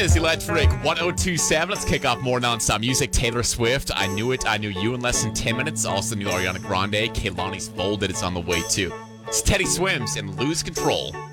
is Electric 1027. Let's kick off more non-stop music. Taylor Swift, I Knew It, I Knew You in less than 10 minutes. Also, new Ariana Grande, Kehlani's Folded is on the way too. It's Teddy Swims and Lose Control.